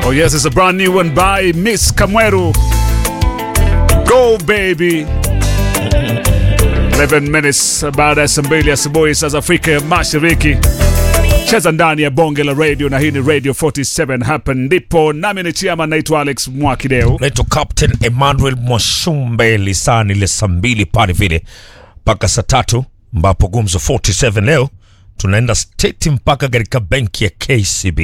Oh yes, it's a brand new one by Miss Kamweru. Go baby. 11 minutes baada ya saa 2 asubuhi saa za Afrika ya Mashariki. Cheza ndani ya bonge la radio, na hii ni Radio 47. Hapa ndipo nami ni Chiama, naitwa Alex Mwakideu. Naitwa Captain Emmanuel Mwashumbe. Lisani ile saa 2 pale vile mpaka saa 3, ambapo Gumzo 47 leo tunaenda state mpaka katika benki ya KCB.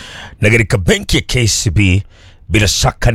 Na katika benki ya KCB bila shaka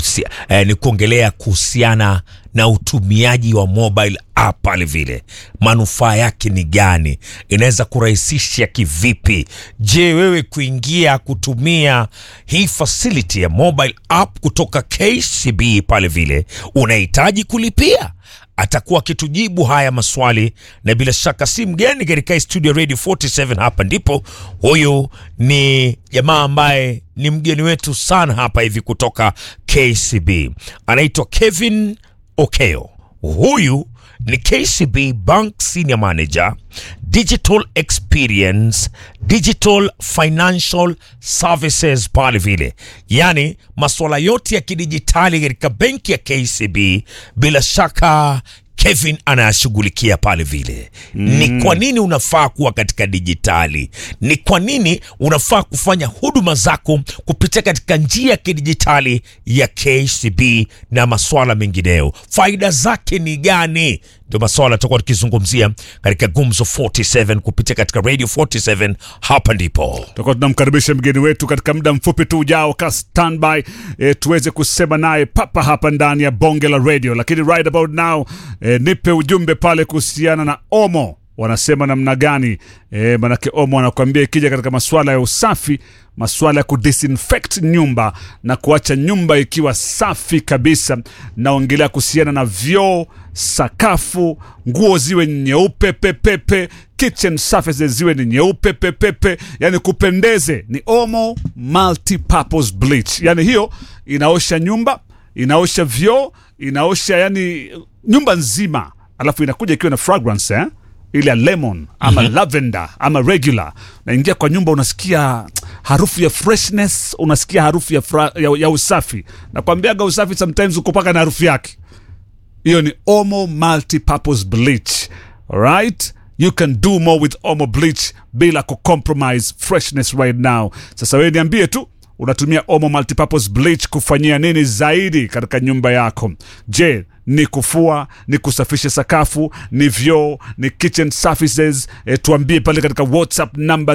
ni kuongelea kuhusiana na utumiaji wa mobile app pale vile. Manufaa yake ni gani? Inaweza kurahisisha kivipi? Je, wewe kuingia kutumia hii facility ya mobile app kutoka KCB pale vile unahitaji kulipia? Atakuwa kitujibu haya maswali, na bila shaka si mgeni katika studio Radio 47. Hapa ndipo huyu ni jamaa ambaye ni mgeni wetu sana hapa hivi kutoka KCB. Anaitwa Kevin Okeo. Huyu ni KCB Bank Senior Manager, Digital Experience, Digital Financial Services pale vile. Yani masuala yote ya kidijitali katika benki ya KCB bila shaka Kevin anashughulikia pale vile. Ni kwa nini unafaa kuwa katika dijitali? Ni kwa nini unafaa kufanya huduma zako kupitia katika njia ya kidijitali ya KCB na masuala mengineo? Faida zake ni gani? Ndio masuala tutakuwa tukizungumzia katika Gumzo 47 kupitia katika Radio 47. Hapa ndipo tutakuwa tunamkaribisha mgeni wetu katika muda mfupi tu ujao. Ka standby tuweze kusema naye papa hapa ndani ya bonge la radio. Lakini right about now nipe ujumbe pale kuhusiana na Omo. Wanasema namna gani? Manake Omo anakuambia ikija katika masuala ya usafi, masuala ya kudisinfect nyumba na kuacha nyumba ikiwa safi kabisa. Naongelea kuhusiana na vyoo, sakafu, nguo ziwe nyeupe pepepe, kitchen surfaces ziwe ni nyeupe pepepe, yani kupendeze. Ni Omo multi-purpose bleach. Yani hiyo inaosha nyumba, inaosha vyoo, inaosha yani nyumba nzima. Alafu inakuja ikiwa na fragrance ile ya lemon ama lavender ama regular. Naingia kwa nyumba unasikia harufu ya freshness, unasikia harufu ya usafi. Nakwambiaga usafi sometimes ukopaka na harufu yake. Hiyo ni Omo multi-purpose bleach. Alright? You can do more with Omo bleach bila kucompromise freshness right now. Sasa wewe niambie tu unatumia Omo multi-purpose bleach kufanyia nini zaidi katika nyumba yako? Je, ni kufua, ni kusafisha sakafu, ni vyoo, ni kitchen surfaces? Tuambie pale katika WhatsApp number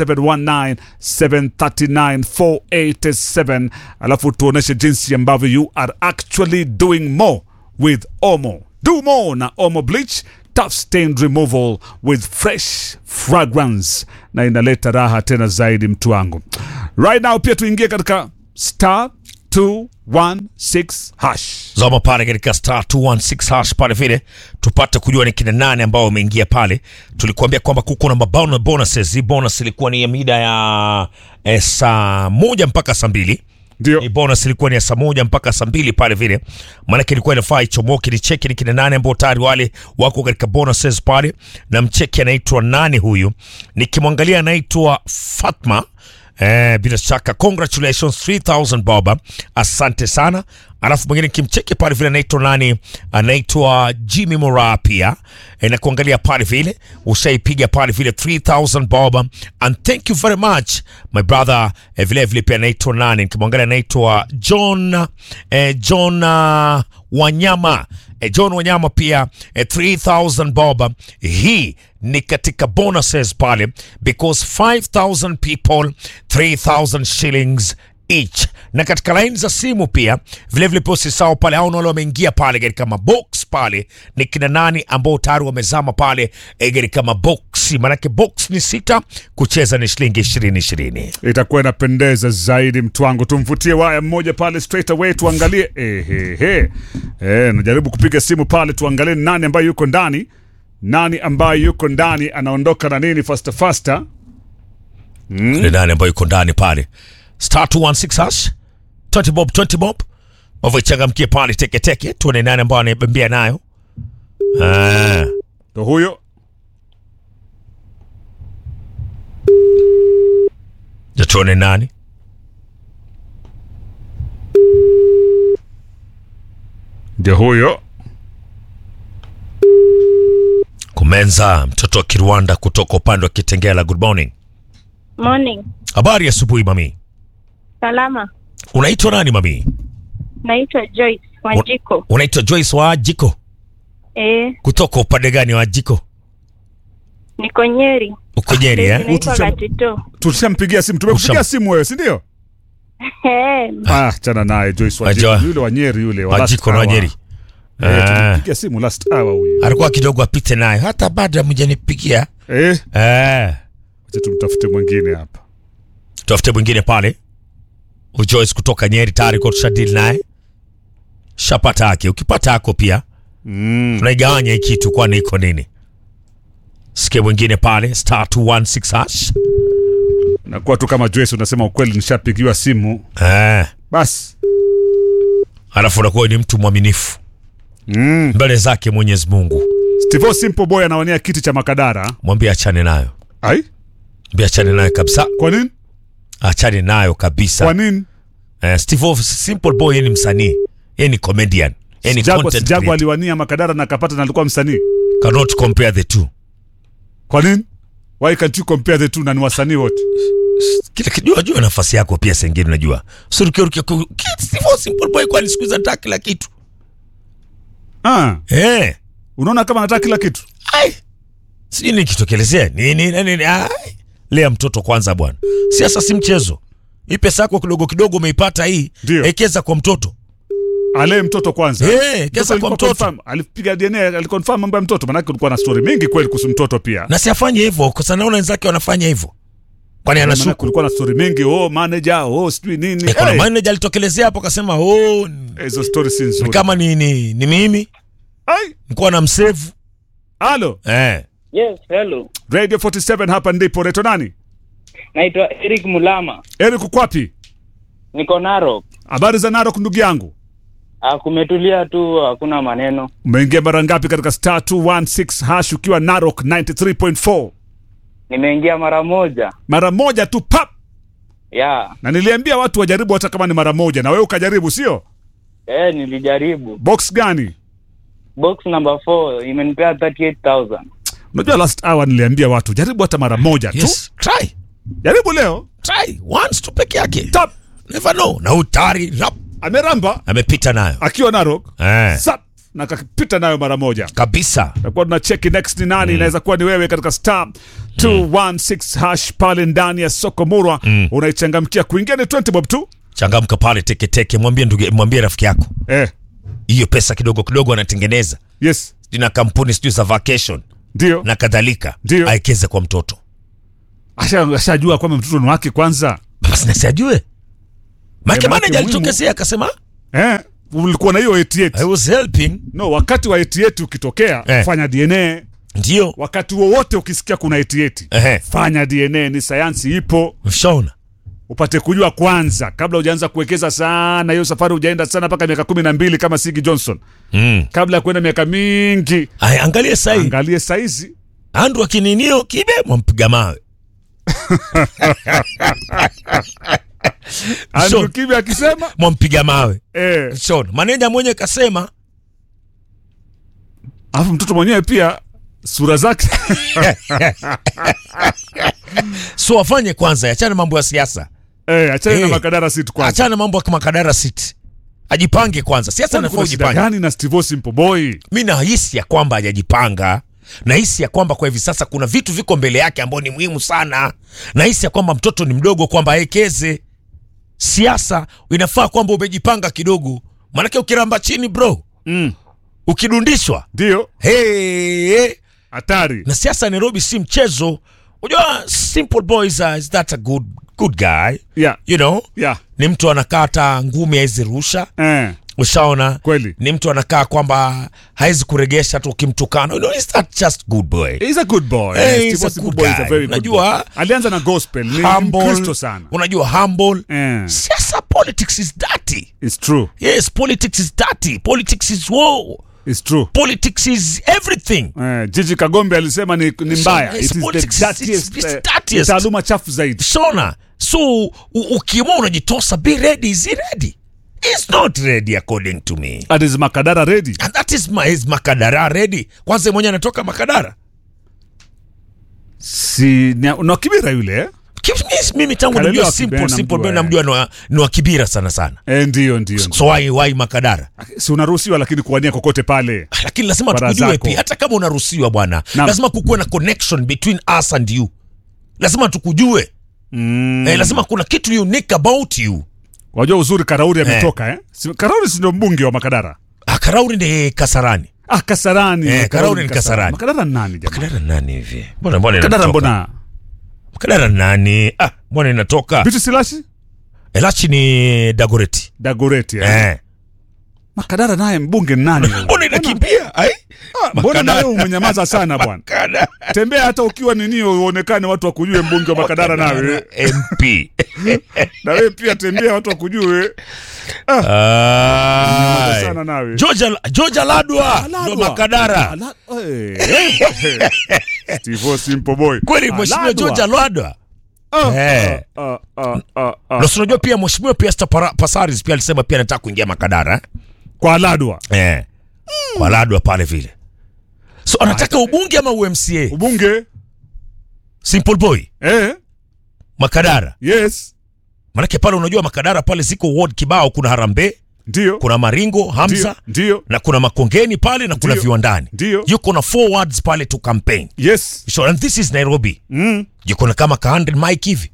0719739487. Alafu tuoneshe jinsi ambavyo you are actually doing more with Omo. Do more na Omo bleach, tough stain removal with fresh fragrance, na inaleta raha tena zaidi mtu wangu. Right now pia tuingie katika star 216 hash. Zoma pale katika star 216 hash pale vile tupate kujua ni kina nane ambao wameingia pale. Tulikuambia kwamba kuko na mabao bonuses. Hii bonus ilikuwa ni ya mida ya saa 1 mpaka saa 2. Ndio. Ni bonus ilikuwa ni ya saa 1 mpaka saa 2 pale vile. Maana ilikuwa inafaa ichomoke ni cheki ni kina nane ambao tayari wale wako katika bonuses pale. Na mcheki anaitwa nani huyu? Nikimwangalia anaitwa Fatma. Bila shaka congratulations, 3000 baba, asante sana. Alafu mwingine kimcheki pale vile anaitwa nani? Anaitwa Jimmy Mora pia. Na kuangalia pale vile ushaipiga pale vile 3000 baba, and thank you very much my brother. Vile vile pia anaitwa nani? Nikimwangalia anaitwa John Wanyama. John Wanyama pia 3000 bob. Hii ni katika bonuses pale, because 5000 people 3000 shillings each. Na katika line za simu pia vile vile posi sawa pale, hao wale wameingia pale katika mabox pale ni kina nani ambao tayari wamezama pale katika maboxi. Manake box ni 6, kucheza ni shilingi 20. Itakuwa inapendeza zaidi mtu wangu. Tumvutie waya mmoja pale straight away tuangalie. Najaribu kupiga simu pale tuangalie nani ambaye yuko ndani. Nani ambaye yuko ndani anaondoka na nini faster. Nani ambaye yuko ndani pale? Star 216 hash 20 bob. Wavichangamkie pale teke tuone nani ambaye anabembea nayo. Ndo huyo. Tuone nani. Ndio huyo. Kumenza, mtoto wa Kirwanda kutoka upande wa Kitengela. Good morning. Morning. Habari ya asubuhi mami. Salama. Unaitwa nani mami? Naitwa Joyce Wanjiko. Unaitwa Joyce Wanjiko? Kutoka upande gani wa Jiko? Niko Nyeri. Uko Nyeri Naitwa Gatito. Tulishampigia simu, tumekupigia simu wewe, si ndio? Chana naye Joyce Wanjiko, yule wa Nyeri yule wa Wanjiko na Nyeri. Tulipigia simu last hour huyu. Alikuwa kidogo apite naye. Hata baada mjanipigia. Acha tumtafute mwingine hapa. Tafute mwingine pale. Joyce kutoka Nyeri tayari kwa tushadili naye. Shapata yake. Ukipata yako pia. Tunaigawanya hii kitu kwani iko nini? Sikia mwingine pale *216#. Nakuwa tu kama Joyce unasema ukweli, nishapigiwa simu. Bas. Alafu unakuwa ni mtu mwaminifu. Mbele zake Mwenyezi Mungu. Steve Simple Boy anawania kiti cha Makadara. Mwambie achane nayo. Mwambie achane nayo kabisa. Kwa nini? Achane nayo kabisa. Kwa nini? Steve Simple Boy ni msanii. Yeye ni comedian. Yeye ni content. Jago aliwania Makadara na akapata na alikuwa msanii. Cannot compare the two. Kwa nini? Why can't you compare the two na ni wasanii wote? Kila kijua nafasi yako pia sengine unajua. Suruki Steve Simple Boy kwani siku za nataka kila kitu. Unaona kama anataka kila kitu? Sijui nikitokelezea nini. Lea mtoto kwanza bwana. Siasa si mchezo. Hii pesa yako kidogo kidogo umeipata hii. Ekeza kwa mtoto. Ale mtoto kwanza. Ekeza kwa mtoto. Alipiga DNA, aliconfirm mambo ya mtoto. Maana kulikuwa na story mingi kweli kuhusu mtoto pia. Na siafanye hivyo kwa sababu naona wenzake wanafanya hivyo. Kwani anashuku. Kulikuwa na story mingi, manager, sijui nini. Kuna manager alitokelezea hapo akasema, hizo story si nzuri. Kama ni mimi. Nilikuwa na msave. Halo. Yes, hello. Radio 47 hapa ndipo. Reto nani? Naitwa Eric Mulama. Eric uko wapi? Niko Narok. Habari za Narok ndugu yangu? Kumetulia tu, hakuna maneno. Umeingia mara ngapi katika *216# ukiwa Narok 93.4? Nimeingia mara moja. Mara moja tu pap. Na niliambia watu wajaribu hata kama ni mara moja, na wewe ukajaribu sio? Nilijaribu. Box gani? Box number 4 imenipea 38,000. Unajua last hour niliambia watu jaribu hata mara moja tu. Try. Jaribu leo. Try once tu peke yake. Top. Never know. Na utari rap. Ameramba. Amepita nayo. Akiwa Narok. Sap. Na kakipita nayo mara moja. Kabisa. Takuwa tunacheki next ni nani. Inaweza kuwa ni wewe katika *216# pale ndani ya soko Murwa. Unaichangamkia kuingia ni 20 bob tu. Changamka pale teke. Mwambie rafiki yako. Hiyo pesa kidogo kidogo anatengeneza. Yes. Dina kampuni sijui za vacation. Ndio. Na kadhalika. Aikeze kwa mtoto. Ashajua kwamba mtoto ni wake kwanza. Basi nasijue. Manager alitokesea akasema, ulikuwa na hiyo 88. I was helping. No, wakati wa 88 ukitokea, fanya DNA. Ndio. Wakati wowote ukisikia kuna 88, fanya DNA, ni sayansi ipo. Ushaona? Upate kujua kwanza kabla hujaanza kuwekeza sana. Hiyo safari hujaenda sana mpaka miaka 12 kama Sigi Johnson. Kabla ya kwenda miaka mingi. Angalie saizi. Andrew akininio kibe mpiga mawe. Andrew Kibe akisema mwampiga mawe. Shona. Manager mwenye kasema. Alafu mtoto mwenyewe pia sura zake. So afanye kwanza, achane mambo ya siasa. Achane na Makadara City kwanza. Achane mambo ya Makadara City. Ajipange kwanza. Siasa inafaa ujipange. Gani na Steve Simple Boy? Mimi nahisi ya kwamba hajajipanga. Nahisi ya kwamba kwa hivi sasa kuna vitu viko mbele yake ambao ni muhimu sana. Nahisi ya kwamba mtoto ni mdogo kwamba aekeze. Siasa inafaa kwamba umejipanga kidogo. Maana ukiramba chini bro. Ukidundishwa. Ndio. Hatari. Na siasa Nairobi si mchezo. Unajua Simple Boy is that a good guy. You know? Ni mtu anakata ngumi haizi rusha. Ushaona? Kweli. Ni mtu anakaa kwamba haizi kuregesha tu ukimtukana. You know, is that just good boy? He's a good boy. He's a good boy. Is a very good boy. Alianza na gospel. Ni Mkristo sana. Unajua humble. Siasa politics is dirty. It's true. Yes, politics is dirty. Politics is war. It's true. Politics is everything. Gigi Kagombe alisema ni mbaya. It is the dirtiest. Taaluma chafu zaidi. Shona. So ukiamua unajitosa, be ready, is he ready? It's not ready according to me. And is Makadara ready? And that is Makadara ready. Kwanza mwenye anatoka Makadara. Si na Kibira yule eh? Mimi tangu najua simple bwana namjua ni wa Kibira sana. Ndio. So why Makadara? Si unaruhusiwa lakini kuwania kokote pale. Lakini lazima tukujue pia, hata kama unaruhusiwa bwana. Lazima kukuwe na connection between us and you. Lazima tukujue. Lazima kuna kitu unique about you. Wajua uzuri Karauri ametoka eh? Karauri si ndio mbunge wa Makadara? Karauri ni Kasarani. Kasarani. Karauri ni Kasarani. Makadara nani jamaa? Makadara nani hivi? Mbona Makadara mbona? Makadara nani? Mbona inatoka? Bitu Silashi? Elachi ni Dagoreti. Makadara naye mbunge nani? Mbona inakimbia? Mbona nawe umenyamaza sana bwana? Tembea hata ukiwa nini uonekane watu wakujue mbunge wa Makadara nawe. MP. Na wewe pia tembea watu wakujue. Sana nawe. George Ladwa ndo Makadara. Steve Simple Boy. Kweli mheshimiwa George Ladwa. Na unajua pia mheshimiwa Esther Passaris pia alisema pia anataka kuingia Makadara. Kwa Ladwa. Kwa Ladwa pale vile. So anataka ubunge ama UMCA? Ubunge. Simple Boy. Makadara. Yes. Manake pale unajua Makadara pale ziko ward kibao, kuna Harambee, ndio. Kuna Maringo, Hamza, ndio. Na kuna Makongeni pale na kuna Viwandani. Ndio. Yuko na 4 wards pale to campaign. Yes. So and this is Nairobi. Yuko na kama 100 mic hivi.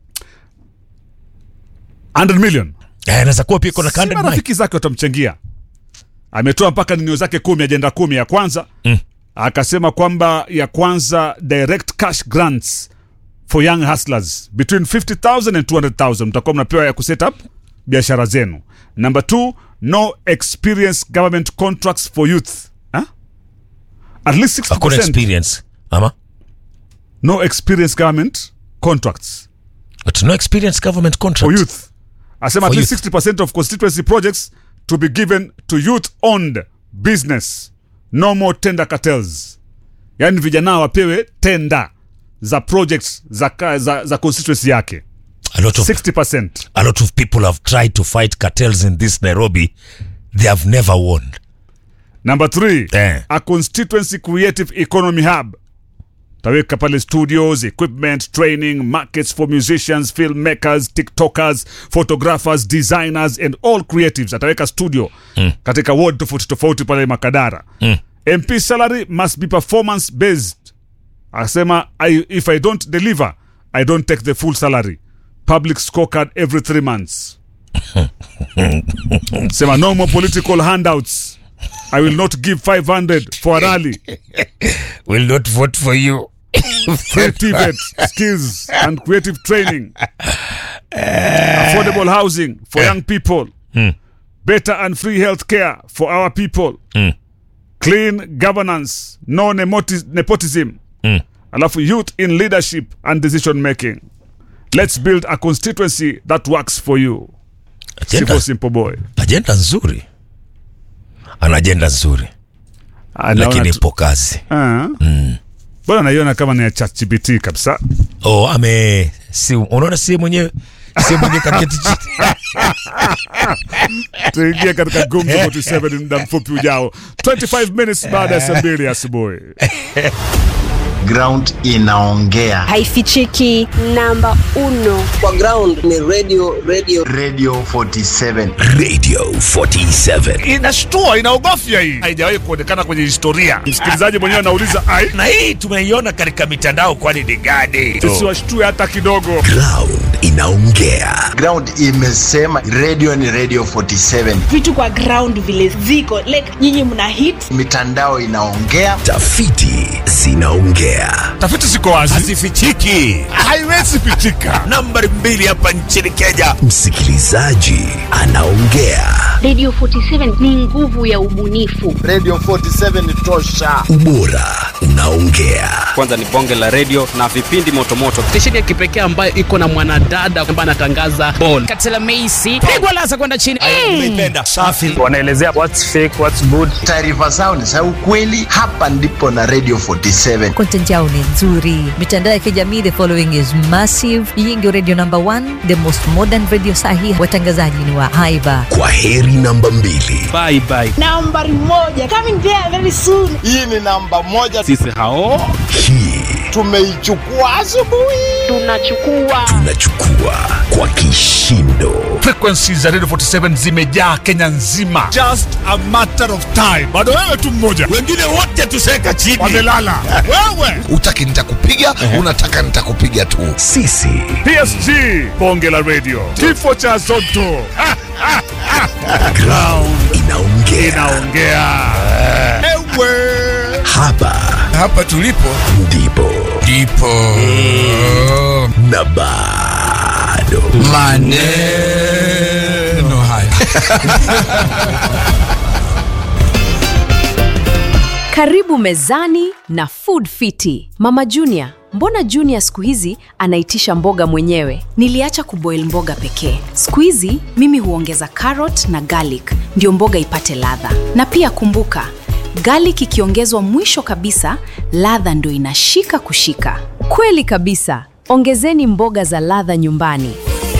100 million. Anaweza kuwa pia kuna 100 mic. Rafiki zake watamchangia. Ametoa mpaka ninio zake 10, agenda 10 ya kwanza. Akasema kwamba ya kwanza direct cash grants for young hustlers between 50,000 and 200,000 mtakuwa mnapewa ya kuset up biashara zenu. Number 2, no experience government contracts for youth. At least 60%. Hakuna experience. Ama? No experience government contracts. But no experience government contracts. For youth. Asema at least 60% of constituency projects to be given to youth-owned business. No more tender cartels. Yani vijana wapewe tender za projects za constituency yake. 60%. A lot of people have tried to fight cartels in this Nairobi. They have never won. Number 3, a constituency creative economy hub. Taweka pale studios, equipment, training, markets for musicians, filmmakers, tiktokers, photographers, designers and all creatives. Ataweka studio katika ward tofauti pale Makadara. MP salary must be performance based. Asema if I don't deliver, I don't take the full salary. Public scorecard every 3 months. Sema no more political handouts. I will not give 500 for a rally. Will not vote for you. Creative skills and creative training. Affordable housing for young people. Better and free health care for our people. Clean governance. No nepotism. Alafu youth in leadership and decision making. Let's build a constituency that works for you. Simple Boy. Agenda nzuri. Ana agenda nzuri. Lakini ipo kazi. Bwana naiona kama ni ChatGPT kabisa. Unaona si mwenyewe kaketi chini. Tuingia katika Gumzo 47 muda mfupi ujao. 25 minutes baada ya saa 2 asubuhi. Ground inaongea. Haifichiki. Namba 1 kwa ground ni Radio 47. Radio 47. Inashtua, inaogofya hii. Haijawahi kuonekana kwenye historia. Msikilizaji mwenyewe anauliza na hii tumeiona katika mitandao, kwani ni gani? Tusiwashtue hata kidogo. Ground inaongea. Ground imesema radio ni Radio 47. Vitu kwa ground vile ziko like nyinyi mna hit. Mitandao inaongea. Tafiti zinaongea. Tafiti ziko wazi. Hazifichiki. Haiwezi pichika. Nambari 2 hapa nchini Kenya. Msikilizaji anaongea. Radio 47 ni nguvu ya ubunifu. Radio 47 ni tosha. Ubora unaongea. Kwanza ni bonge la radio na vipindi motomoto. Stesheni ya kipekee ambayo iko na mwanadamu mwanadada ambaye anatangaza ball. Katela Messi pigwa laza kwenda chini. Nimeipenda. Safi. Wanaelezea what's fake, what's good. Taarifa zao ni za ukweli. Hapa ndipo na Radio 47. Content yao ni nzuri. Mitandao ya kijamii, the following is massive. Hii ndio radio number 1, the most modern radio sahi. Watangazaji ni wa haiba. Kwa heri namba 2. Bye bye. Nambari 1 coming there very soon. Hii ni namba 1. Sisi hao Hii Tumeichukua asubuhi. tunachukua kwa kishindo. Frequencies za Radio 47 zimejaa Kenya nzima. Just a matter of time. Bado wewe tu mmoja. Wengine wote tuseka chini. Wamelala. Wewe. Utaki nitakupiga, unataka nitakupiga tu. Sisi PSG. Bonge la radio. Kifo cha Zotto. ground inaongea. Ewe. Hapa tulipo ndipo na bado maneno haya. Karibu mezani na Food Fiti. Mama Junior, mbona Junior siku hizi anaitisha mboga mwenyewe? Niliacha kuboil mboga pekee. Siku hizi mimi huongeza carrot na garlic ndio mboga ipate ladha. Na pia kumbuka, garlic ikiongezwa mwisho kabisa, ladha ndio inashika kushika. Kweli kabisa. Ongezeni mboga za ladha nyumbani.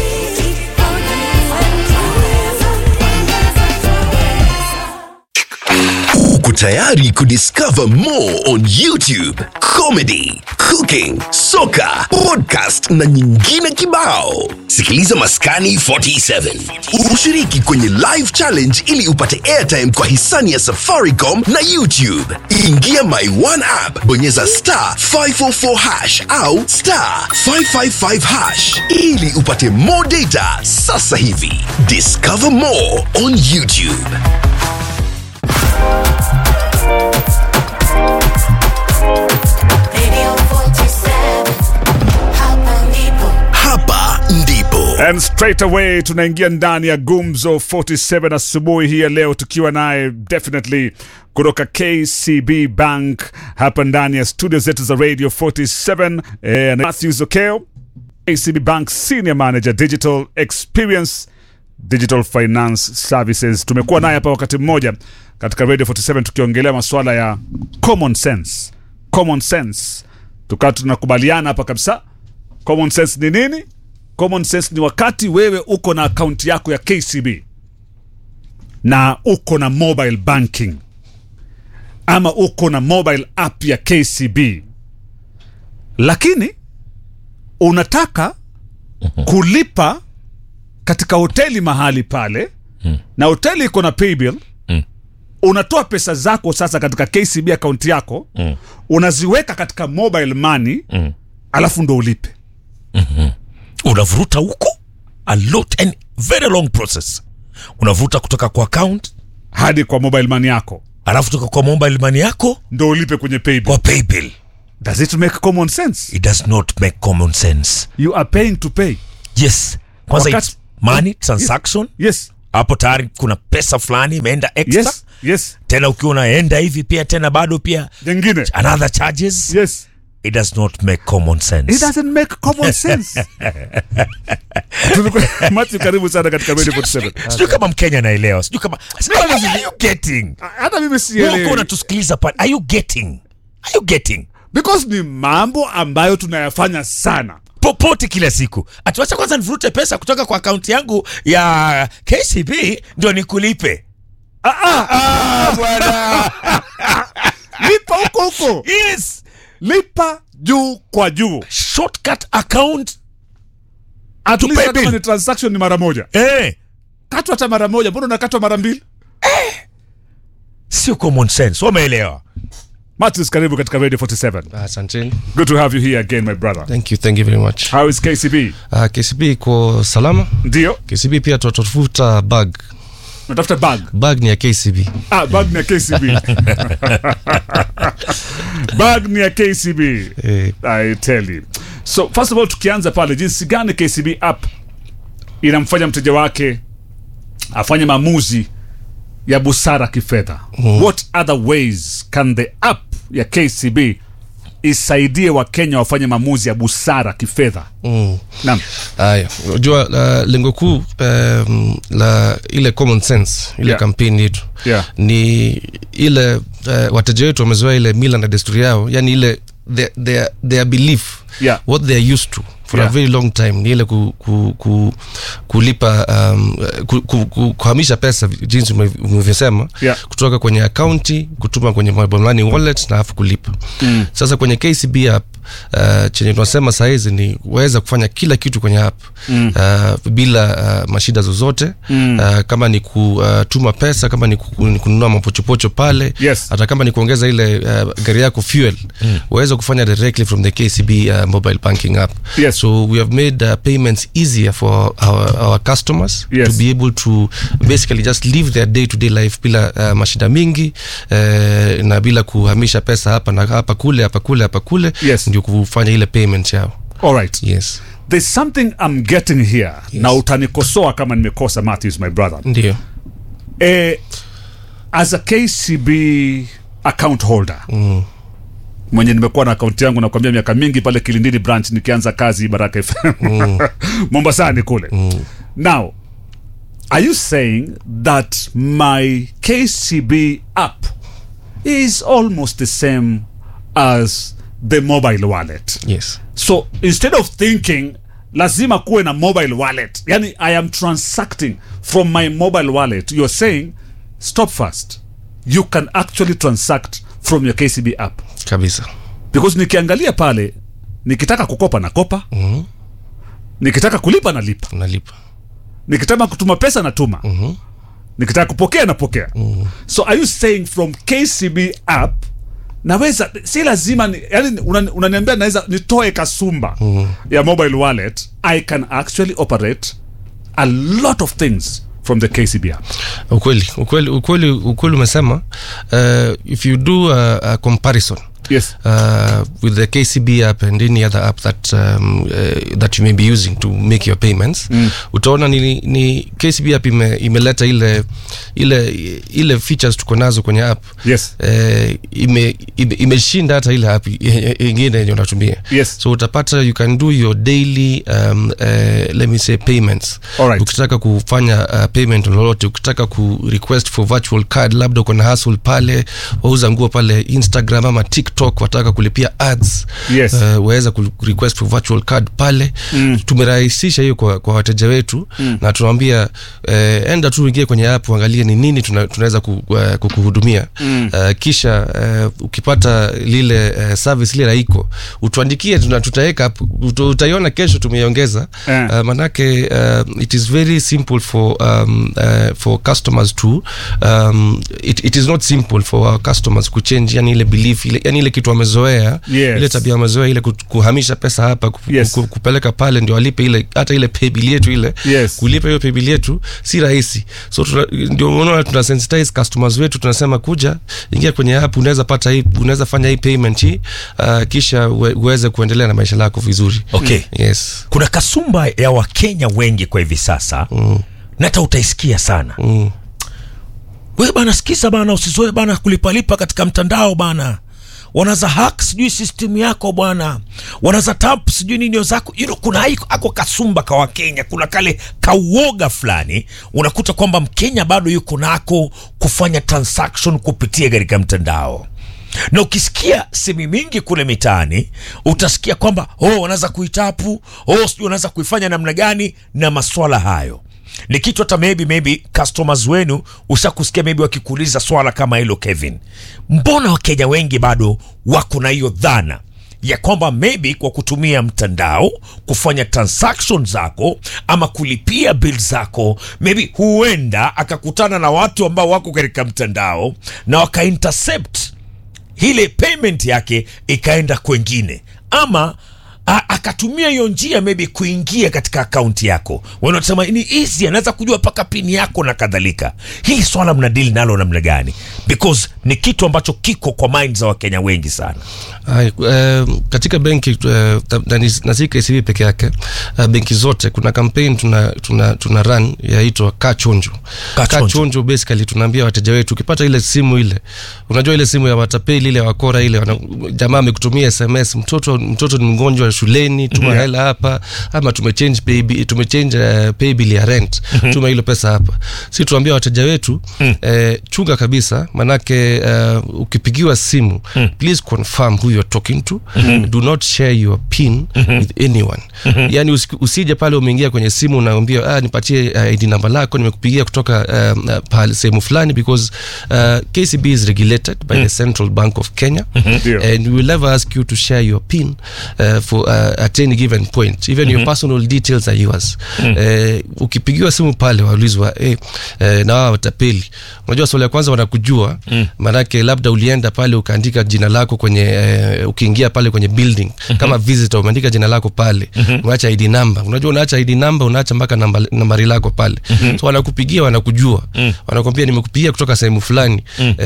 uko tayari kudiscover more on YouTube, comedy, cooking, soka, podcast na nyingine kibao. Sikiliza Maskani 47. Ushiriki kwenye live challenge ili upate airtime kwa hisani ya Safaricom na YouTube. Ingia My One app, bonyeza *544# au *555# ili upate more data sasa hivi. Discover more on YouTube. Hapa ndipo. And straight away tunaingia ndani ya Gumzo 47 asubuhi hii ya leo tukiwa naye definitely kutoka KCB Bank hapa ndani ya studio zetu za Radio 47, Matthew Zokeo, KCB Bank Senior Manager Digital Experience Digital Finance Services. Tumekuwa naye hapa wakati mmoja katika Radio 47 tukiongelea masuala ya common sense. Common sense. Tukawa tunakubaliana hapa kabisa. Common sense ni nini? Common sense ni wakati wewe uko na account yako ya KCB na uko na mobile banking ama uko na mobile app ya KCB, lakini unataka kulipa katika hoteli mahali pale na hoteli iko na pay bill. Unatoa pesa zako sasa katika KCB account yako, unaziweka katika mobile money, alafu ndo ulipe. Unavuruta huko a lot and very long process. Unavuruta kutoka kwa account hadi kwa mobile money yako, alafu kutoka kwa mobile money yako ndo ulipe kwenye pay bill. Kwa pay bill. Does it make common sense? It does not make common sense. You are paying to pay. Yes. Kwanza it's money transaction. Yes. Hapo tayari kuna pesa fulani imeenda extra. Yes. Yes. Tena ukiwa unaenda hivi pia tena bado pia nyingine another charges. Yes. It does not make common sense. It doesn't make common sense. Mati, karibu sana katika Radio 47. Sijui kama Mkenya anaelewa. Sijui kama are you getting? Hata mimi sielewi. Wewe unatusikiliza pale. Are you getting? Are you getting? Because ni mambo ambayo tunayafanya sana. Popote kila siku. Atuacha kwanza nivurute pesa kutoka kwa account yangu ya KCB ndio nikulipe. Bwana. Lipa huko. Yes. Lipa juu kwa juu. Shortcut account at least kama ni transaction ni mara moja. Katwa hata mara moja, mbona unakatwa mara mbili? Sio common sense. Umeelewa? Martis, karibu katika Radio 47. Asante. Good to have you here again, my brother. Thank you very much. How is KCB? KCB iko salama. Ndio. KCB pia tutafuta bag. Unatafuta bag? Bag ni ya KCB. Bag ni ya KCB. Bag ni ya KCB. I tell you. So first of all, tukianza pale, jinsi gani KCB app inamfanya mteja wake afanye maamuzi ya busara kifedha? What other ways can the app ya KCB isaidie Wakenya wafanye maamuzi ya busara kifedha. Naam. Haya, unajua lengo kuu la ile common sense ile campaign yetu ni ile wateja wetu wamezoea ile mila na desturi yao, yani ile their belief, what they are used to for a very long time, ni ile kulipa kuhamisha pesa jinsi umevyosema, kutoka kwenye akaunti kutuma kwenye mobile money wallet na afu kulipa. Sasa kwenye KCB app chenye tunasema saa hizi ni waweza kufanya kila kitu kwenye app bila mashida zozote. Kama ni kutuma pesa, kama ni kununua mapochopocho pale, hata kama ni kuongeza ile gari yako fuel, waweza kufanya directly from the KCB mobile banking app. So we have made payments easier for our customers to be able to basically just live their day-to-day life bila mashida mingi na bila kuhamisha pesa hapa na hapa kule ndio kufanya ile payment yao. All right. Yes. There's something I'm getting here. Na utanikosoa kama nimekosa, Matthews, my brother. Ndio. As a KCB account holder, mwenye nimekuwa na account yangu nakwambia miaka mingi pale Kilindini branch nikianza kazi Baraka FM. Mombasani kule. Now, are you saying that my KCB app is almost the same as the mobile wallet? Yes. So instead of thinking lazima kuwe na mobile wallet, yani I am transacting from my mobile wallet, you're saying stop first, you can actually transact from your KCB app kabisa. Because nikiangalia pale, nikitaka kukopa na kopa, nikitaka kulipa na lipa, nikitaka kutuma pesa na tuma, nikitaka kupokea na pokea. So are you saying from KCB app naweza, si lazima yani unaniambia naweza nitoe kasumba ya mobile wallet, I can actually operate a lot of things from the KCB app? Ukweli umesema. If you do a comparison with the KCB app and any other app that you may be using to make your payments, utaona ni KCB app imeleta ile features tuko nazo kwenye app. Imeshinda hata ile app nyingine yenye unatumia. So utapata you can do your daily let me say payments. Ukitaka kufanya payment lolote, ukitaka ku request for virtual card, labda uko na hustle pale, wauza nguo pale Instagram ama TikTok, wataka kulipia ads, waweza ku request for virtual card pale. Tumerahisisha hiyo kwa wateja wetu, na tunawaambia enda tu ingie kwenye app uangalie ni nini tunaweza kukuhudumia. Kisha ukipata lile service ile laiko, utuandikie, tutaweka, utaiona kesho tumeiongeza. Manake it is very simple for customers to it is not simple for our customers ku change yani ile belief ile, yani ile kitu wamezoea, ile tabia wamezoea, ile kuhamisha pesa hapa kupeleka pale ndio walipe ile, hata ile pay bill yetu ile, kulipa hiyo pay bill yetu si rahisi. So ndio unaona tuna sensitize customers wetu, tunasema kuja ingia kwenye app, unaweza pata hii, unaweza fanya hii payment hii, kisha uweze kuendelea na maisha yako vizuri. Okay. Yes. Kuna kasumba ya Wakenya wengi kwa hivi sasa, na hata utaisikia sana. Wewe bana, sikiza bana, usizoe bana kulipalipa katika mtandao bana. Wanaza hack sijui system yako bwana, wanaza tap sijui nini zako. Kuna ako kasumba kwa Wakenya, kuna kale kauoga fulani, unakuta kwamba Mkenya bado yuko nako kufanya transaction kupitia katika mtandao. Na ukisikia semi mingi kule mitaani, utasikia kwamba wanaza kuitapu, sijui wanaza kuifanya namna gani, na maswala hayo. Ni kitu hata maybe customers wenu ushakusikia maybe wakikuuliza swala kama hilo, Kevin, mbona Wakenya wengi bado wako na hiyo dhana ya kwamba maybe kwa kutumia mtandao kufanya transactions zako ama kulipia bills zako, maybe huenda akakutana na watu ambao wako katika mtandao na waka intercept ile payment yake ikaenda kwengine, ama akatumia hiyo njia maybe kuingia katika akaunti yako. Wanasema ni easy, anaweza kujua paka pin yako na kadhalika. Hili swala mnadili nalo namna gani? Because ni kitu ambacho kiko kwa mind za Wakenya wengi sana. Katika benki na si KCB peke yake, benki zote kuna campaign tuna run yaitwa Kachonjo. Kachonjo basically tunaambia wateja wetu, ukipata ile simu ile, unajua ile simu ya watapeli ile wakora ile, jamaa amekutumia SMS, mtoto ni mgonjwa shuleni, tuma hela hapa, ama tumechange pay bill ya rent, tuma ile pesa hapa. Si tuambia wateja wetu chunga kabisa, manake ukipigiwa simu please confirm who you're talking to. Do not share your pin with anyone. Yani usije pale umeingia kwenye simu unaambia nipatie ID number lako, nimekupigia kutoka pale sehemu fulani, because KCB is regulated by the Central Bank of Kenya, and we will never ask you to share your pin for at any given point. Even your personal details are yours. Ukipigiwa simu pale waulizwa na watapeli, unajua swali la kwanza wanakujua, manake labda ulienda pale ukaandika jina lako kwenye ukiingia pale kwenye building kama visitor, umeandika jina lako pale, unaacha ID number. Unajua unaacha ID number, unaacha mpaka nambari lako pale. So wanakupigia, wanakujua, wanakuambia nimekupigia kutoka sehemu fulani.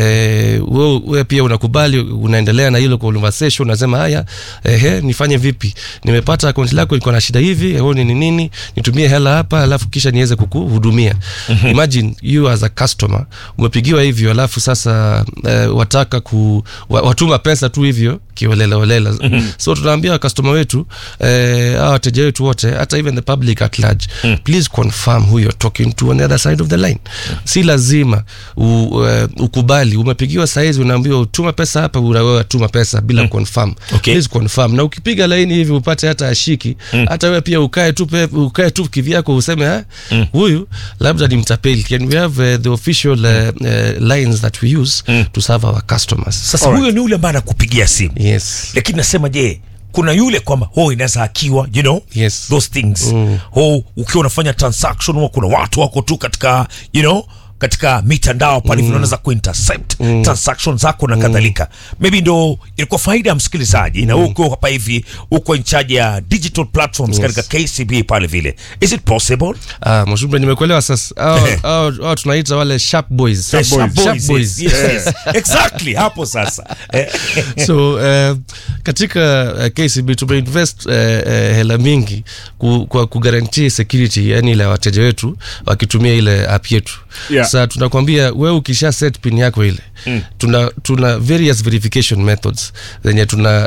Wewe pia unakubali, unaendelea na hilo conversation, unasema haya nifanye vipi, nimepata account lako iko na shida hivi, ni nini, nitumie hela hapa alafu kisha niweze kukuhudumia. Imagine you as a customer umepigiwa hivyo, alafu sasa wataka watuma pesa tu hivyo kiholela. So tunaambia customer wetu, wateja wetu wote, hata even the public at large, please confirm who you're talking to on the other side of the line. Si lazima ukubali umepigiwa saizi unaambiwa utuma pesa hapa, wewe tuma pesa bila confirm. Please confirm. Na ukipiga line hivi upate hata ashiki, hata wewe pia ukae tu kivyako useme huyu labda ni mtapeli. Can we have the official lines that we use to serve our customers? Sasa huyo ni yule ambaye anakupigia simu. Yes. Lakini nasema je, kuna yule kwamba inaweza hakiwa, you know, yes, those things. Ukiwa unafanya transaction, kuna watu wako tu katika, you know, katika mitandao pale vinaweza kuintercept transactions zako na kadhalika. Maybe ndo ilikuwa faida ya msikilizaji na uko hapa hivi uko in charge ya digital platforms katika KCB pale vile. Is it possible? Mshumbe, nimekuelewa sasa. Tunaita wale sharp boys. Sharp boys. Yes. Exactly, hapo sasa. So katika KCB tumeinvest hela mingi kwa kugarantii security, yani ile wateja wetu wakitumia ile app yetu. Sasa tunakwambia wewe ukisha set pin yako ile, tuna various verification methods zenye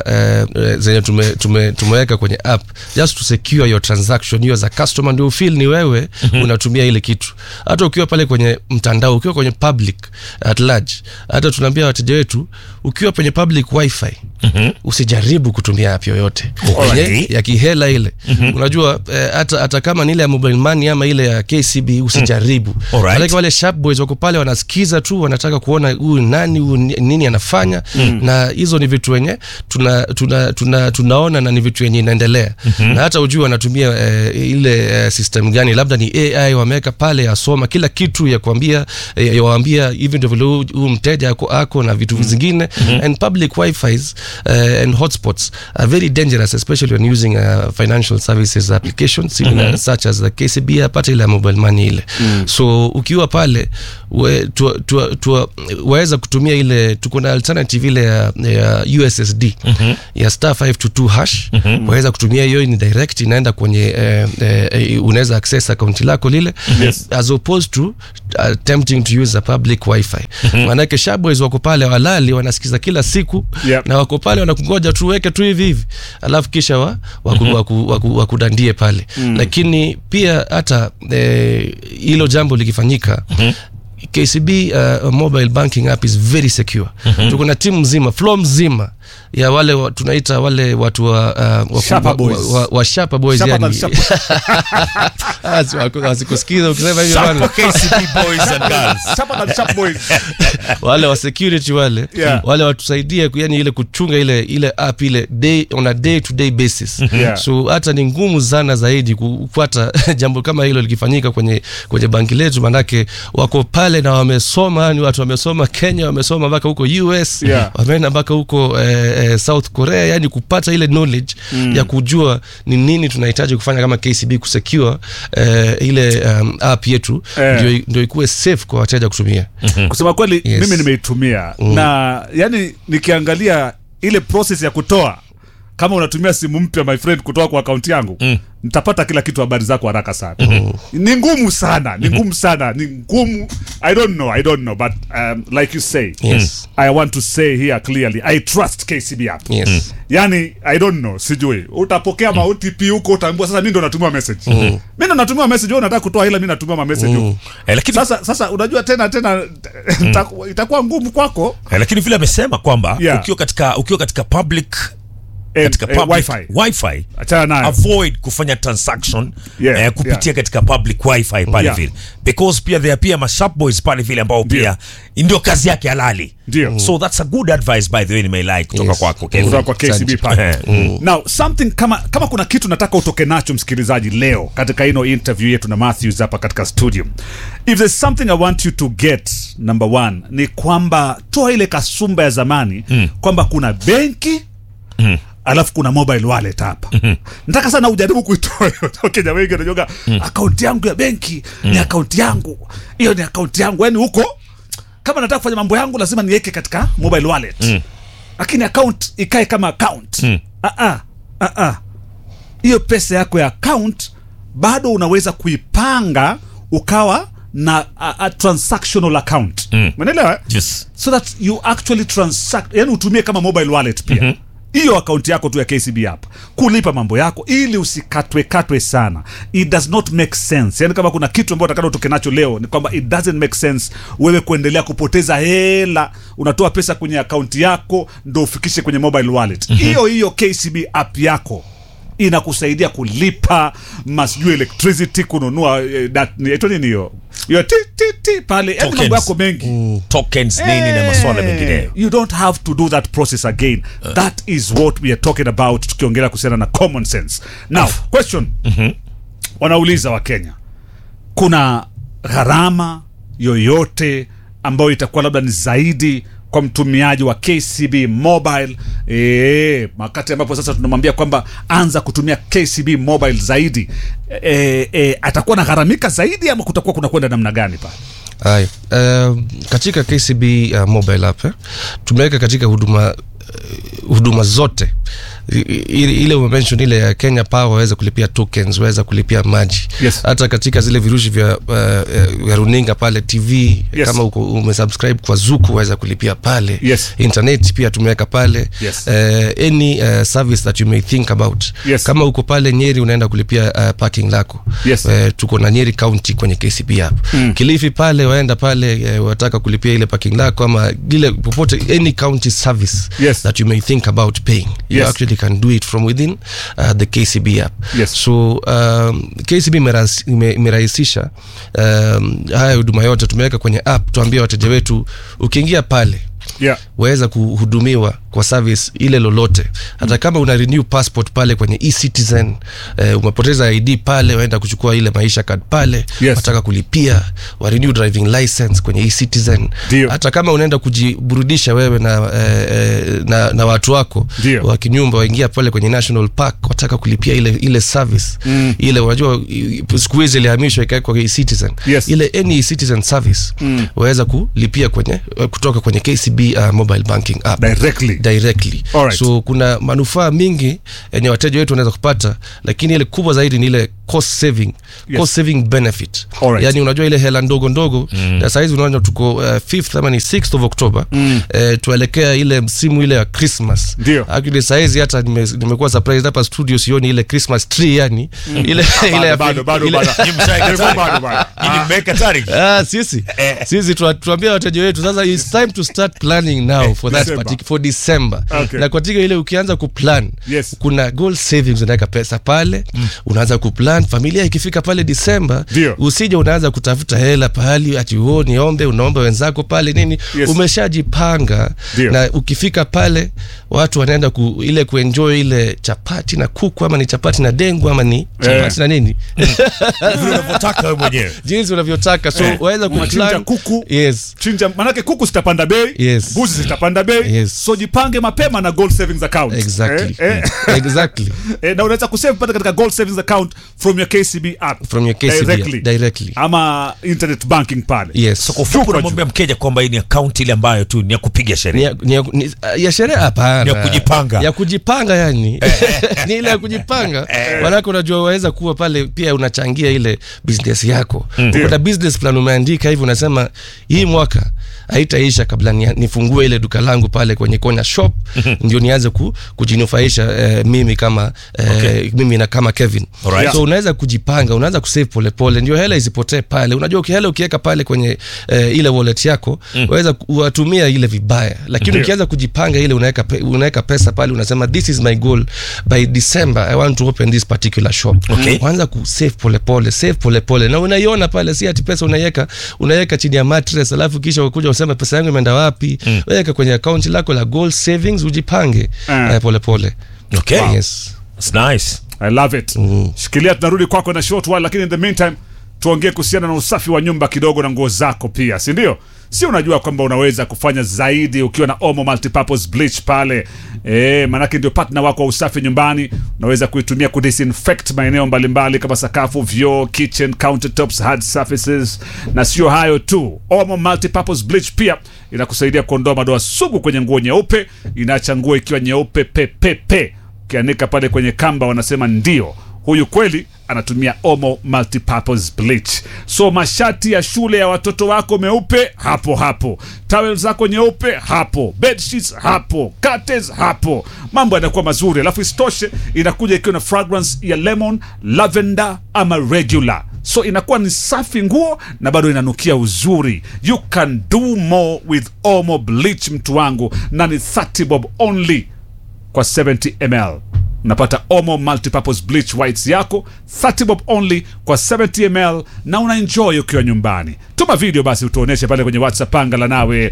tumeweka kwenye app just to secure your transaction. You as a customer ndio feel ni wewe unatumia ile kitu. Hata ukiwa pale kwenye mtandao, ukiwa kwenye public at large, hata tunaambia wateja wetu ukiwa kwenye public wifi usijaribu kutumia app yoyote ya kihela ile. Unajua hata kama ni ile ya mobile money ama ile ya KCB usijaribu. Wale sharp boys wako pale wanasikiza tu, wanataka kuona huyu nani, huyu nini anafanya, na hizo ni vitu wenye tunaona na ni vitu yenye inaendelea. Na hata ujue wanatumia ile system gani, labda ni AI wameweka pale asoma kila kitu ya kuambia yawaambia hivi ndio vile huyu mteja ako na vitu vingine. And public wifi's and hotspots are very dangerous, especially when using financial services applications such as the KCB apata ile mobile money ile. So ukiwa pale waweza kutumia ile, tuko na alternative ile ya USSD ya *522#. Waweza kutumia hiyo, ni direct inaenda kwenye unaweza access account lako lile, as opposed to attempting to use a public wifi. Manake shaboys wako pale walali wanasikiza kila siku, na wako pale wanakungoja tu weke tu hivi alafu kisha wakudandie pale. Lakini pia hata hilo jambo likifanyika, KCB mobile banking app is very secure. Tuko na team mzima, flow mzima ya wale tunaita wale watu wa Sharp boys yani. Wasikusikiza ukisema hivyo bwana. KCB boys and girls. Sharp boys. Wale wa security wale watusaidia yani ile kuchunga ile app ile on a day to day basis. So hata ni ngumu sana zaidi kupata jambo kama hilo likifanyika kwenye banki letu, manake wako pale na wamesoma, ni watu wamesoma Kenya, wamesoma mpaka huko US, wameenda mpaka huko South Korea, yani kupata ile knowledge ya kujua ni nini tunahitaji kufanya kama KCB kusecure ile app yetu ndio ikuwe safe kwa wateja kutumia. Kusema kweli mimi nimeitumia na yani nikiangalia ile process ya kutoa, kama unatumia simu mpya my friend, kutoa kwa account yangu nitapata kila kitu, habari zako haraka sana. Ni ngumu sana, ni ngumu. I don't know but like you say, I want to say here clearly, I trust KCB app. Yani I don't know, sijui utapokea ma OTP huko, utaambiwa sasa mimi ndo natumia message. Mimi ndo natumia message, wewe unataka kutoa hela, mimi natumia message huko. Lakini sasa unajua tena itakuwa ngumu kwako. Lakini vile amesema kwamba ukiwa katika public wifi avoid kufanya transaction kupitia katika public wifi pale vile, because pia there are ma sharp boys pale vile ambao pia ndio kazi yake halali. So that's a good advice by the way, may like kutoka kwako kutoka kwa KCB pale. Now something kama kuna kitu nataka utoke nacho msikilizaji leo katika ino interview yetu na Matthews hapa katika studio, if there's something I want you to get, number one ni kwamba toa ile kasumba ya zamani kwamba kuna benki alafu kuna mobile wallet hapa. Nataka sana ujaribu kuitoa. Wakenya wengi wanajoga account yangu ya benki ni account yangu, hiyo ni account yangu, yani huko kama nataka kufanya mambo yangu lazima niweke katika mobile wallet. Lakini account ikae kama account. Hiyo pesa yako ya account bado unaweza kuipanga ukawa na a transactional account. Umeelewa? Yes. So that you actually transact, yani utumie kama mobile wallet pia. Hiyo account yako tu ya KCB app kulipa mambo yako ili usikatwe sana. It does not make sense. Yani kama kuna kitu ambacho utakalo utoke nacho leo ni kwamba it doesn't make sense wewe kuendelea kupoteza hela, unatoa pesa kwenye account yako ndio ufikishe kwenye mobile wallet. Hiyo KCB app yako inakusaidia kulipa masijui electricity, kununua nini hiyo pale, mambo yako mengi, tokens nini na masuala mengine. You don't have to do that process again. That is what we are talking about tukiongelea kuhusiana na common sense. Now question, wanauliza wa Kenya, kuna gharama yoyote ambayo itakuwa labda ni zaidi kwa mtumiaji wa KCB mobile wakati ambapo sasa tunamwambia kwamba anza kutumia KCB mobile zaidi, atakuwa na gharamika zaidi ama kutakuwa kuna kwenda namna gani pa? Hai, katika KCB mobile app tumeweka katika huduma zote ile umention ile ya Kenya Power, waweza kulipia tokens, waweza kulipia maji. Hata katika zile virushi vya runinga pale TV, kama umesubscribe kwa Zuku waweza kulipia pale. Internet pia tumeweka pale. Any service that you may think about. Kama uko pale Nyeri unaenda kulipia parking lako. Tuko na Nyeri County kwenye KCB app. Kilifi pale waenda pale wataka kulipia ile parking lako ama ile popote, any county service that you may think about paying, you actually can do it from within the KCB app. So KCB imerahisisha haya huduma yote tumeweka kwenye app. Tuambie wateja wetu ukiingia pale waweza kuhudumiwa kwa service ile lolote. Hata kama una renew passport pale kwenye eCitizen, umepoteza ID pale, waenda kuchukua ile maisha card pale, wataka kulipia, wa renew driving license kwenye eCitizen. Hata kama unaenda kujiburudisha wewe na watu wako wa kinyumba, waingia pale kwenye National Park, wataka kulipia ile service. Ile unajua siku hizi ilihamishwa ikawekwa kwa eCitizen. Ile any eCitizen service waweza kulipia kutoka kwenye KCB mobile banking app directly. So kuna manufaa mingi yenye wateja wetu wanaweza kupata, lakini ile kubwa zaidi ni ile cost saving benefit. Yani unajua ile hela ndogo na saizi unaona tuko 5th ama ni 6th of October, tuelekea ile msimu ile ya Christmas. Actually saizi hata nimekuwa surprised hapa studio sioni ile Christmas tree, yani ile bado sisi tuambia wateja wetu sasa it's time to start planning now for that for December. Na katika ile ukianza kuplan, kuna goal savings, unaweka pesa pale, unaanza kuplan. Familia ikifika pale December, usije unaanza kutafuta hela pahali ati unaomba wenzako pale nini. Umeshajipanga. Na ukifika pale watu wanaenda kuenjoy ile chapati na kuku, ama ni chapati na dengu, ama ni chapati na nini unavyotaka wewe mwenyewe, jinsi unavyotaka. So waweza kuplan kuku. Chinja, manake kuku sitapanda bei. mbuzi zitapanda bei. So jipange mapema na Gold Savings Account. Exactly. Exactly. Na unaweza kusave pata katika Gold Savings Account from your KCB app. From your KCB directly. Ama internet banking pale. Yes. So kwa fupi unamwambia mkeja kwamba hii ni account ile ambayo tu ni ya kupiga sherehe. Ya sherehe hapana. Ni ya kujipanga. Ya kujipanga yani. Ni ile ya kujipanga. Wanako unajua waweza kuwa pale pia unachangia ile business yako. Ukipata business plan umeandika hivi unasema hii mwaka haitaisha kabla nifungue ile duka langu pale kwenye corner shop ndio nianze kujinufaisha mimi kama mimi na kama Kevin. So unaweza kujipanga, unaanza kusave pole pole ndio hela isipotee pale. Unajua hela ukiweka pale kwenye ile wallet yako unaweza kutumia ile vibaya, lakini ukianza kujipanga ile unaweka pesa pale unasema this is my goal by December I want to open this particular shop. Unaanza kusave pole pole na unaiona pale, si ati pesa unaweka chini ya mattress alafu kisha ukuja useme pesa yangu imeenda wapi. Weka kwenye account lako la Gold Savings ujipange pole pole. Okay. Wow. Yes. It's nice. I love it. Shikilia, tunarudi kwako na short while, lakini in the meantime tuongee kuhusiana na usafi wa nyumba kidogo na nguo zako pia, si ndio? Si unajua kwamba unaweza kufanya zaidi ukiwa na Omo Multipurpose Bleach pale. Manake ndio partner wako wa usafi nyumbani. Unaweza kuitumia kudisinfect maeneo mbalimbali kama sakafu, vyoo, kitchen, countertops, hard surfaces. Na sio hayo tu, Omo Multipurpose Bleach pia inakusaidia kuondoa madoa sugu kwenye nguo nyeupe. Inaacha nguo ikiwa nyeupe pepepe. Ukianika pale kwenye kamba wanasema ndio, huyu kweli anatumia Omo Multipurpose Bleach. So mashati ya shule ya watoto wako meupe hapo. Towel zako nyeupe hapo. Bed sheets hapo. Curtains hapo. Mambo yanakuwa mazuri. Alafu isitoshe inakuja ikiwa na fragrance ya lemon, lavender ama regular. So inakuwa ni safi nguo na bado inanukia uzuri. You can do more with Omo Bleach, mtu wangu, na ni 30 bob only kwa 70 ml. Unapata Omo Multipurpose Bleach whites yako 30 bob only kwa 70 ml na unaenjoy ukiwa nyumbani. Tuma video basi utuoneshe pale kwenye WhatsApp panga la nawe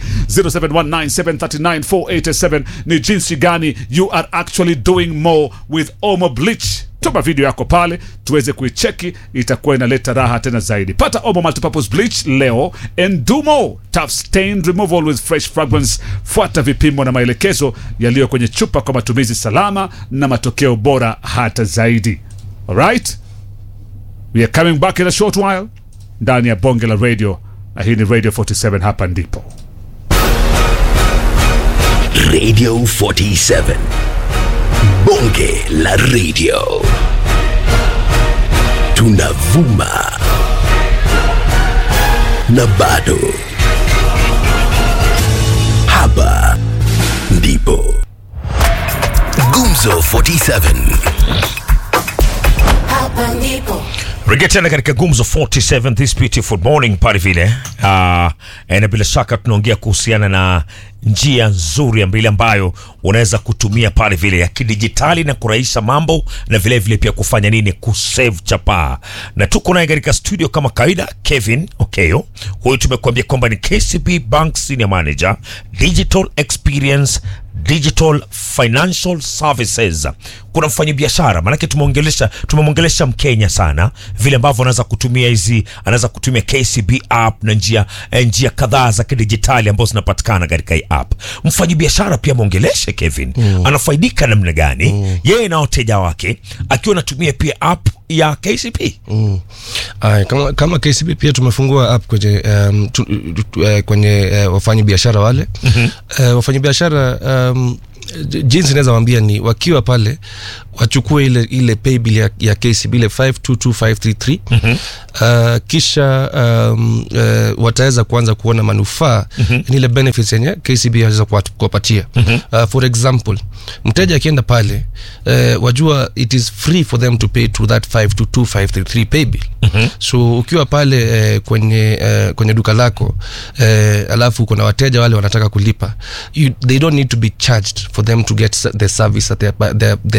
0719739487 ni jinsi gani you are actually doing more with Omo Bleach. Tuma video yako pale tuweze kuicheki, itakuwa inaleta raha tena zaidi. Pata Omo Multipurpose Bleach leo and do more. Tough stain removal with fresh fragrance. Fuata vipimo na maelekezo yaliyo kwenye chupa kwa matumizi salama na matokeo bora hata zaidi. Alright? We are coming back in a short while ndani ya Bonge la Radio, na hii ni Radio 47, hapa ndipo Radio 47, Bonge la Radio. Tunavuma na bado hapa ndipo Gumzo 47. Hapa ndipo Rejea tena katika Gumzo 47 this beautiful morning pale vile. Na bila shaka tunaongea kuhusiana na njia nzuri ambayo unaweza kutumia pale vile ya kidijitali na kurahisisha mambo, na vile vile pia kufanya nini, kusave chapa. Na tuko naye katika studio kama kawaida Kevin Okeyo. Huyu tumekuambia kwamba ni KCB Bank Senior Manager Digital Experience, Digital Financial Services. Kuna mfanyabiashara, manake tumemwongelesha Mkenya sana vile ambavyo anaweza kutumia KCB app na njia kadhaa za kidijitali ambazo zinapatikana katika hii app. Mfanyabiashara pia mwongeleshe Kevin, anafaidika namna gani yeye na wateja wake akiwa anatumia pia app ya KCB? Kama KCB pia tumefungua app kwenye wafanyabiashara wale. Wafanyabiashara jinsi naweza waambia ni wakiwa pale wachukue ile pay bill ya KCB ile 522533. Kisha wataweza kuanza kuona manufaa ni ile benefits yenye KCB inaweza kuwapatia. For example, mteja akienda pale wajua it is free for them to pay to that 522533 pay bill. So ukiwa pale kwenye duka lako alafu kuna wateja wale wanataka kulipa, they don't need to be charged for them to get the service that they are getting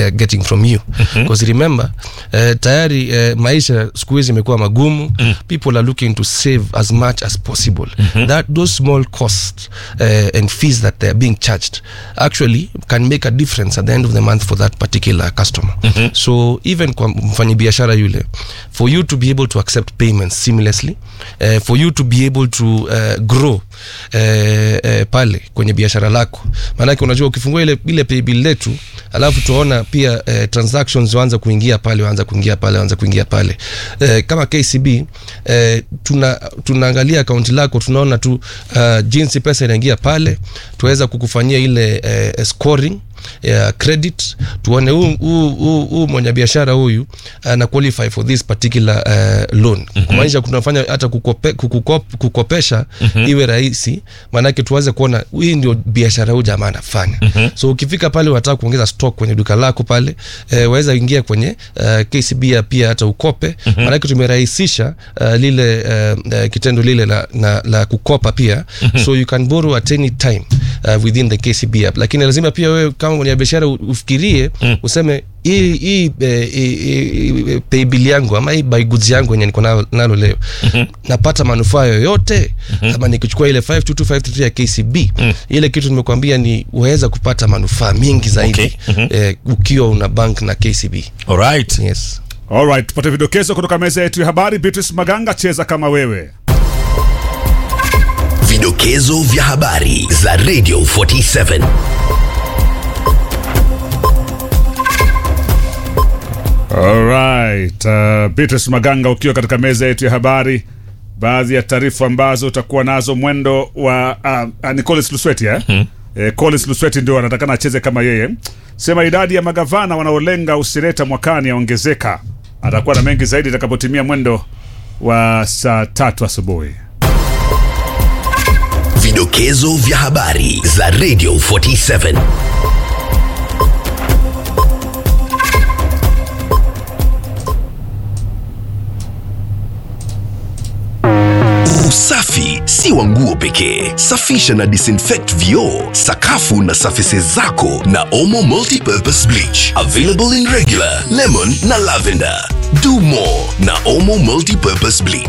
from you. Because remember, tayari maisha siku hizi imekuwa magumu. People are looking to save as much as possible. Those small costs and fees that they are being charged actually can make a difference at the end of the month for that particular customer. So even kwa mfanyabiashara yule, for you to be able to accept payments seamlessly, for you to be able to grow pale kwenye biashara lako, maana unajua ukifungua ile pay bill letu alafu tuona pia transactions waanza kuingia pale kama KCB tunaangalia account lako, tunaona tu jinsi pesa inaingia pale, tuweza kukufanyia ile scoring credit, tuone huu mwenye biashara huyu ana qualify for this particular loan. Kumaanisha tunafanya hata kukopesha iwe rahisi, maana yake tuanze kuona hii ndio biashara huyu jamaa anafanya. So ukifika pale unataka kuongeza stock kwenye duka lako pale, waweza ingia kwenye KCB pia hata ukope, maana yake tumerahisisha lile kitendo lile la kukopa pia. So you can borrow at any time within the KCB app. Lakini lazima pia wewe kama mwenye biashara ufikirie, useme hii pay bill yangu ama hii buy goods yangu yenye niko nalo leo, napata manufaa yoyote kama nikichukua ile 52253 ya KCB? Ile kitu nimekuambia ni uweza kupata manufaa mingi zaidi ukiwa una bank na KCB. Alright. Yes. Alright, tupate vidokezo kutoka meza yetu ya habari. Beatrice Maganga, cheza kama wewe. Vidokezo vya habari za Radio 47. Alright, Beatrice Maganga, ukiwa katika meza yetu ya habari, baadhi ya taarifa ambazo utakuwa nazo mwendo wa ni Collins Lusweti Collins Lusweti ndio anatakana acheze kama yeye. Sema idadi ya magavana wanaolenga useneta mwakani yaongezeka. Atakuwa na mengi zaidi itakapotimia mwendo wa saa 3 asubuhi. Vidokezo vya habari za Radio 47. Usafi si wa nguo pekee. Safisha na disinfect vioo, sakafu na surfaces zako na Omo Multipurpose Bleach. Available in regular, lemon na lavender. Do more na Omo Multipurpose Bleach.